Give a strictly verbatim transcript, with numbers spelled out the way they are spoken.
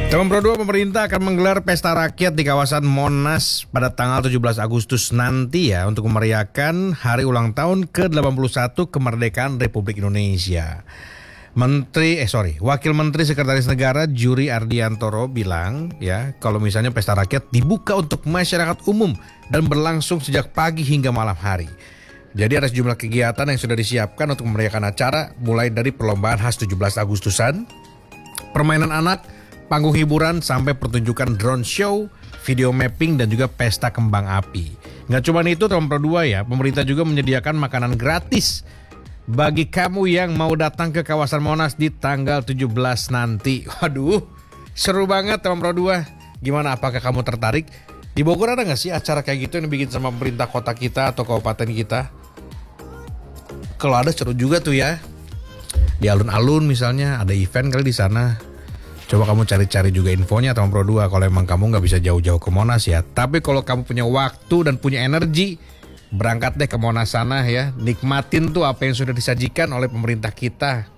Teman Pro dua, pemerintah akan menggelar pesta rakyat di kawasan Monas pada tanggal tujuh belas Agustus nanti ya untuk memeriahkan hari ulang tahun ke delapan puluh satu kemerdekaan Republik Indonesia. Menteri, eh sorry, Wakil Menteri Sekretaris Negara Juri Ardiantoro bilang ya kalau misalnya pesta rakyat dibuka untuk masyarakat umum dan berlangsung sejak pagi hingga malam hari. Jadi ada sejumlah kegiatan yang sudah disiapkan untuk memeriahkan acara mulai dari perlombaan khas tujuh belas Agustusan, permainan anak, panggung hiburan sampai pertunjukan drone show, video mapping dan juga pesta kembang api. Nggak cuma itu teman Pro dua ya, pemerintah juga menyediakan makanan gratis bagi kamu yang mau datang ke kawasan Monas di tanggal tujuh belas nanti. Waduh, seru banget teman Pro dua. Gimana, apakah kamu tertarik? Di Bogor ada nggak sih acara kayak gitu yang dibikin sama pemerintah kota kita atau kabupaten kita? Kalau ada seru juga tuh ya. Di alun-alun misalnya ada event kali di sana. Coba kamu cari-cari juga infonya teman Pro dua kalau emang kamu nggak bisa jauh-jauh ke Monas ya. Tapi kalau kamu punya waktu dan punya energi, berangkat deh ke Monas sana ya. Nikmatin tuh apa yang sudah disajikan oleh pemerintah kita.